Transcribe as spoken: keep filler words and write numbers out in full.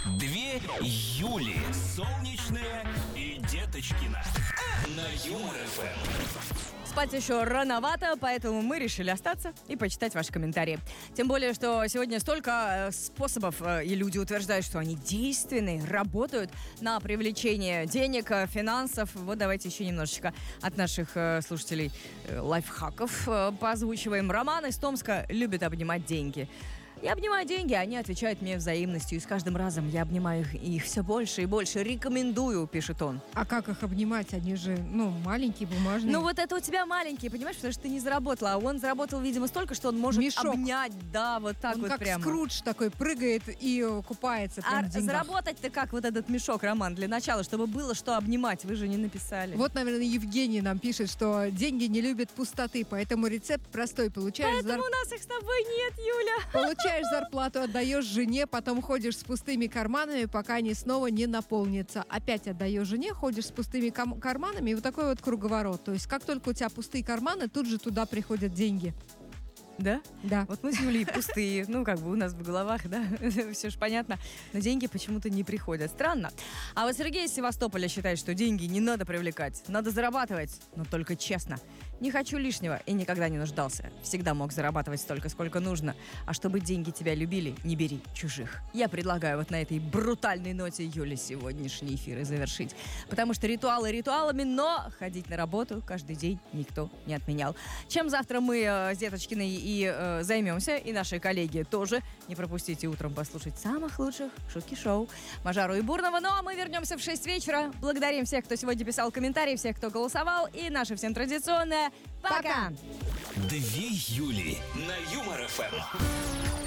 Две Юли. Солнечная и Деточкина. На Юмор эф эм. Спать еще рановато, поэтому мы решили остаться и почитать ваши комментарии. Тем более, что сегодня столько способов, и люди утверждают, что они действенные, работают на привлечение денег, финансов. Вот давайте еще немножечко от наших слушателей лайфхаков поозвучиваем. Роман из Томска любит обнимать деньги. Я обнимаю деньги, они отвечают мне взаимностью, и с каждым разом я обнимаю их, их все больше и больше. Рекомендую, пишет он. А как их обнимать? Они же, ну, маленькие, бумажные. Ну вот это у тебя маленькие, понимаешь, потому что ты не заработала. А он заработал, видимо, столько, что он может Мешок. обнять, да, вот так он вот как прямо. Скрудж такой прыгает и купается прям А в деньгах. заработать-то как вот этот мешок, Роман, для начала, чтобы было что обнимать, вы же не написали. Вот, наверное, Евгений нам пишет, что деньги не любят пустоты, поэтому рецепт простой. Получаешь, Поэтому зар... у нас их с тобой нет, Юля. Получаешь зарплату, отдаешь жене, потом ходишь с пустыми карманами, пока они снова не наполнятся. Опять отдаешь жене, ходишь с пустыми кам- карманами, и вот такой вот круговорот. То есть как только у тебя пустые карманы, тут же туда приходят деньги. Да? Да. Вот мы с Юлей пустые, ну, как бы у нас в головах, да, все же понятно, но деньги почему-то не приходят. Странно. А вот Сергей из Севастополя считает, что деньги не надо привлекать, надо зарабатывать, но только честно. Не хочу лишнего и никогда не нуждался. Всегда мог зарабатывать столько, сколько нужно. А чтобы деньги тебя любили, не бери чужих. Я предлагаю вот на этой брутальной ноте, Юле, сегодняшний эфир и завершить. Потому что ритуалы ритуалами, но ходить на работу каждый день никто не отменял. Чем завтра мы э, с Деточкиной и э, займемся, и наши коллеги тоже. Не пропустите утром послушать самых лучших шутки-шоу Мажару и Бурного. Ну а мы вернемся в шесть вечера. Благодарим всех, кто сегодня писал комментарии, всех, кто голосовал. И наше всем традиционное «Пока!» Две Юли на Юмор эф эм.